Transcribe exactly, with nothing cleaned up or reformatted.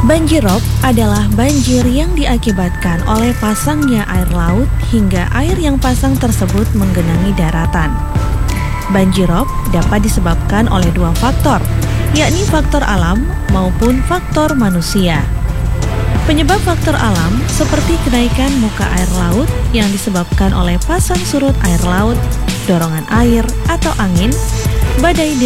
Banjirop adalah banjir yang diakibatkan oleh pasangnya air laut hingga air yang pasang tersebut menggenangi daratan. Banjirop dapat disebabkan oleh dua faktor, yakni faktor alam maupun faktor manusia. Penyebab faktor alam seperti kenaikan muka air laut yang disebabkan oleh pasang surut air laut, dorongan air atau angin, badai di